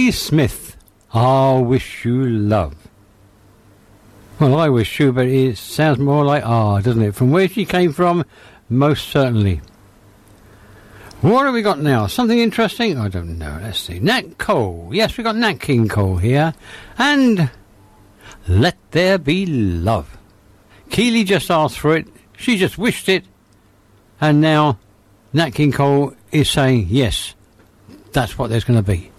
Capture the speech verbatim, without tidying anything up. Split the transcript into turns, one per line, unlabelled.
Keith Smith, I wish you love. Well, I wish you, but it sounds more like ah, doesn't it? From where she came from, most certainly. What have we got now? Something interesting? I don't know. Let's see. Nat Cole. Yes, we got Nat King Cole here. And Let There Be Love. Keely just asked for it. She just wished it. And now Nat King Cole is saying, yes, that's what there's going to be.